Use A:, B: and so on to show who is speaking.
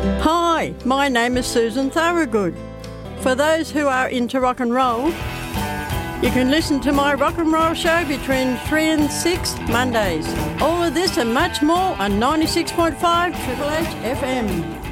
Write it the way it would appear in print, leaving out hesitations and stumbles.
A: Hi, my name is Susan Thorogood. For those who are into rock and roll, you can listen to my rock and roll show between 3 and 6 Mondays. All of this and much more on 96.5 Triple H FM.